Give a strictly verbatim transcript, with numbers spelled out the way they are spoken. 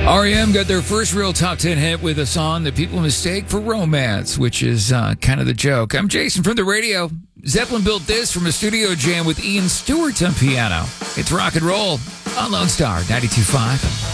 R E M got their first real top ten hit with a song that people mistake for romance, which is uh, kind of the joke. I'm Jason from the radio. Zeppelin built this from a studio jam with Ian Stewart on piano. It's rock and roll on Lone Star ninety-two point five.